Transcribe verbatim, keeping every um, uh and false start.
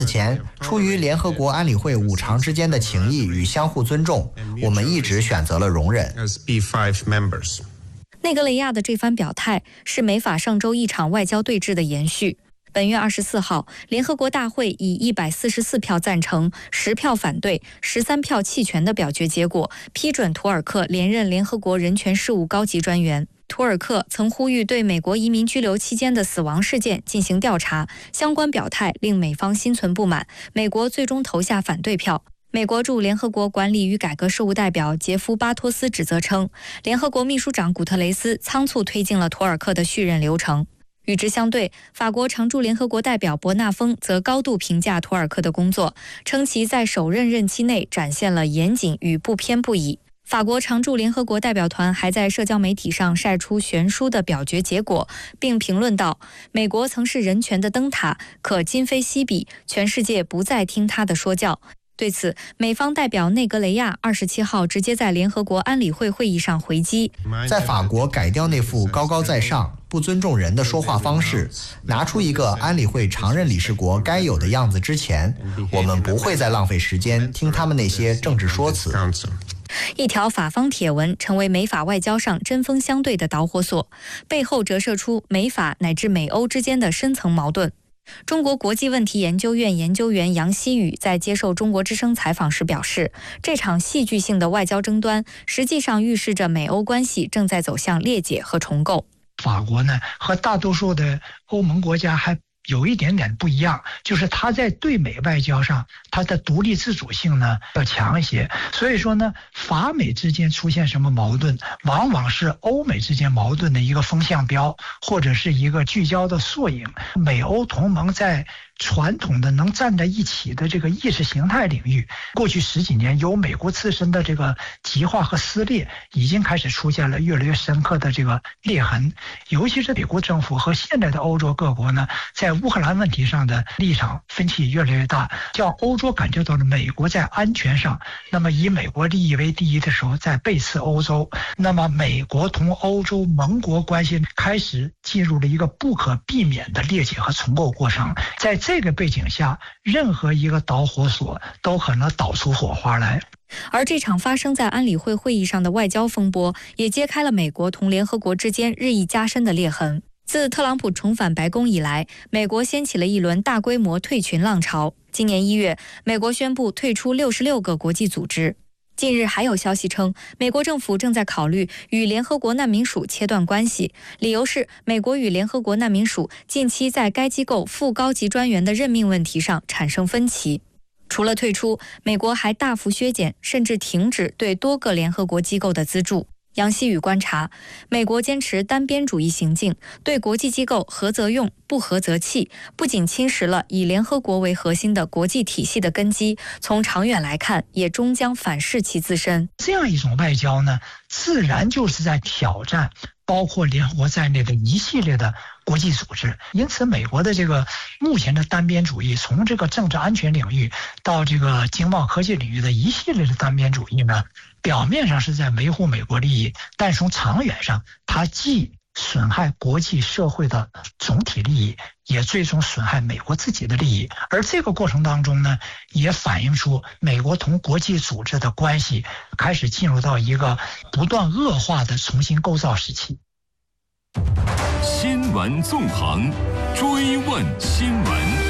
此前，出于联合国安理会五常之间的情谊与相互尊重，我们一直选择了容忍。 内格雷亚的这番表态是美法上周一场外交对峙的延续。本月二十四号，联合国大会以一百四十四票赞成、十票反对、十三票弃权的表决结果，批准图尔克连任联合国人权事务高级专员。图尔克曾呼吁对美国移民拘留期间的死亡事件进行调查，相关表态令美方心存不满，美国最终投下反对票。美国驻联合国管理与改革事务代表杰夫·巴托斯指责称，联合国秘书长古特雷斯仓促推进了图尔克的续任流程。与之相对，法国常驻联合国代表伯纳丰则高度评价图尔克的工作，称其在首任任期内展现了严谨与不偏不倚。法国常驻联合国代表团还在社交媒体上晒出悬殊的表决结果，并评论道：“美国曾是人权的灯塔，可今非昔比，全世界不再听他的说教。”对此，美方代表内格雷亚二十七号直接在联合国安理会会议上回击， 在法国改掉那副高高在上、不尊重人的说话方式，拿出一个安理会常任理事国该有的样子之前，我们不会再浪费时间听他们那些政治说辞。 一条法方帖文成为美法外交上针锋相对的导火索，背后折射出美法乃至美欧之间的深层矛盾。中国国际问题研究院研究员杨希宇在接受中国之声采访时表示，这场戏剧性的外交争端实际上预示着美欧关系正在走向裂解和重构。 法国呢，和大多数的欧盟国家还有一点点不一样，就是它在对美外交上，它的独立自主性呢要强一些。所以说呢，法美之间出现什么矛盾，往往是欧美之间矛盾的一个风向标，或者是一个聚焦的缩影。美欧同盟在传统的能站在一起的这个意识形态领域，过去十几年由美国自身的这个极化和撕裂，已经开始出现了越来越深刻的这个裂痕。尤其是美国政府和现在的欧洲各国呢，在乌克兰问题上的立场分歧越来越大，叫欧洲感觉到了美国在安全上，那么以美国利益为第一的时候，在背刺欧洲，那么美国同欧洲盟国关系开始进入了一个不可避免的裂解和重构过程。在这个背景下，任何一个导火索都可能导出火花来。 而这场发生在安理会会议上的外交风波，也揭开了美国同联合国之间日益加深的裂痕。自特朗普重返白宫以来，美国掀起了一轮大规模退群浪潮。今年一月，美国宣布退出六十六个国际组织。近日还有消息称，美国政府正在考虑与联合国难民署切断关系，理由是美国与联合国难民署近期在该机构副高级专员的任命问题上产生分歧。除了退出，美国还大幅削减甚至停止对多个联合国机构的资助。杨希宇观察，美国坚持单边主义行径，对国际机构合则用，不合则弃，不仅侵蚀了以联合国为核心的国际体系的根基，从长远来看，也终将反噬其自身。 这样一种外交呢，自然就是在挑战包括联合国在内的一系列的国际组织。因此美国的这个目前的单边主义，从这个政治安全领域到这个经贸科技领域的一系列的单边主义呢，表面上是在维护美国利益，但从长远上，它既损害国际社会的总体利益，也最终损害美国自己的利益。而这个过程当中呢，也反映出美国同国际组织的关系开始进入到一个不断恶化的重新构造时期。 新闻纵横，追问新闻。